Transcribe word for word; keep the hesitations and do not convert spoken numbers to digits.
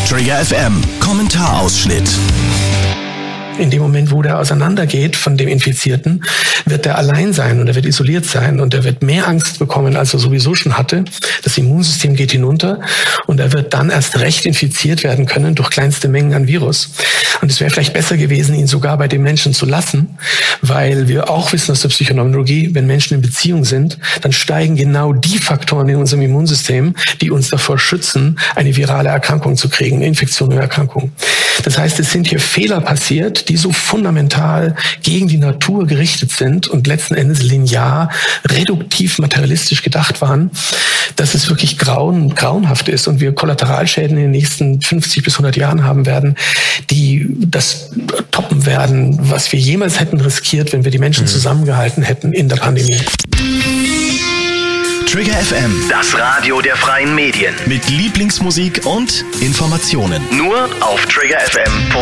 Trigger F M, Kommentarausschnitt. In dem Moment, wo der auseinandergeht von dem Infizierten, wird er allein sein und er wird isoliert sein und er wird mehr Angst bekommen, als er sowieso schon hatte. Das Immunsystem geht hinunter und er wird dann erst recht infiziert werden können durch kleinste Mengen an Virus. Und es wäre vielleicht besser gewesen, ihn sogar bei den Menschen zu lassen, weil wir auch wissen aus der Psychoneurologie, wenn Menschen in Beziehung sind, dann steigen genau die Faktoren in unserem Immunsystem, die uns davor schützen, eine virale Erkrankung zu kriegen, eine Infektion oder Erkrankung. Das heißt, es sind hier Fehler passiert, die so fundamental gegen die Natur gerichtet sind und letzten Endes linear, reduktiv, materialistisch gedacht waren, dass es wirklich grauen, grauenhaft ist und wir Kollateralschäden in den nächsten fünfzig bis hundert Jahren haben werden, die das toppen werden, was wir jemals hätten riskiert, wenn wir die Menschen zusammengehalten hätten in der Pandemie. Trigger F M, Das Radio der freien Medien. mit Lieblingsmusik und Informationen. Nur auf trigger f m punkt